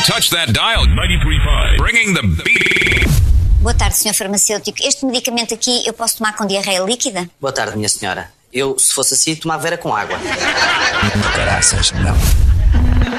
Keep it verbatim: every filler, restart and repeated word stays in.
Don't touch that dial. ninety-three point five. Bringing the beat. Boa tarde, senhor farmacêutico. Este medicamento aqui eu posso tomar com diarreia líquida? Boa tarde, minha senhora. Eu, se fosse assim, tomava era com água. Caraças, não.